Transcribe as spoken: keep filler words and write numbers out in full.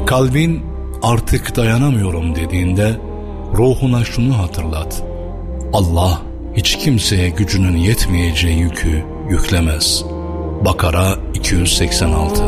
Kalbin artık dayanamıyorum dediğinde ruhuna şunu hatırlat: Allah hiç kimseye gücünün yetmeyeceği yükü yüklemez. Bakara iki yüz seksen altı.